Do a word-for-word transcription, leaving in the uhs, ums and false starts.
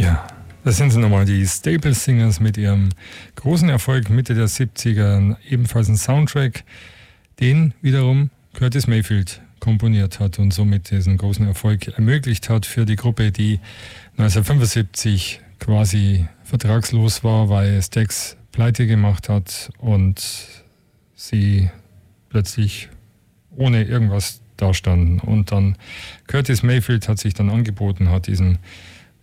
Ja, das sind sie nochmal, die Staple Singers mit ihrem großen Erfolg Mitte der siebziger, ebenfalls ein Soundtrack, den wiederum Curtis Mayfield komponiert hat und somit diesen großen Erfolg ermöglicht hat für die Gruppe, die neunzehnhundertfünfundsiebzig quasi vertragslos war, weil Stax pleite gemacht hat und sie plötzlich ohne irgendwas dastanden. Und dann Curtis Mayfield hat sich dann angeboten, hat diesen